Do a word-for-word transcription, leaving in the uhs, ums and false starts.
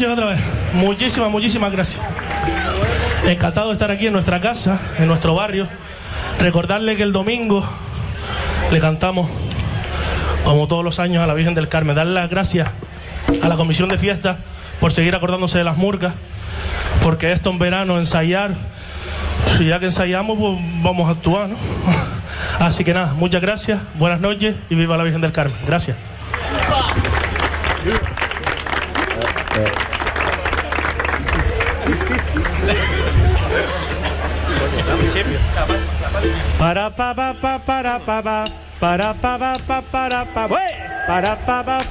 noches otra vez. Muchísimas, muchísimas gracias. Encantado de estar aquí en nuestra casa, en nuestro barrio. Recordarle que el domingo le cantamos, como todos los años, a la Virgen del Carmen. Darle las gracias a la comisión de fiestas por seguir acordándose de las murgas, porque esto en verano, ensayar, ya que ensayamos, pues vamos a actuar, ¿no? Así que nada, muchas gracias, buenas noches y viva la Virgen del Carmen. Gracias. Para pa pa pa para pa pa para pa pa pa para pa para pa pa